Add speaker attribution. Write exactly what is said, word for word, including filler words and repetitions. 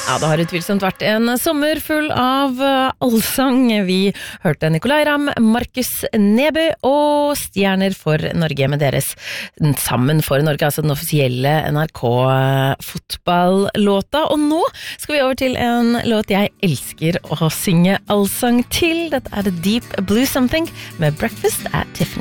Speaker 1: Ja, det har utvilsomt vært en sommer full av allsang. Vi hørte Nicolai Ramm, Markus Neby og Stjerner for Norge med deres Sammen for Norge, altså den offisielle N R K-fotballlåta. Og nå skal vi over til en låt jeg elsker å synge allsang til. Dette er The Deep Blue Something med Breakfast at Tiffany.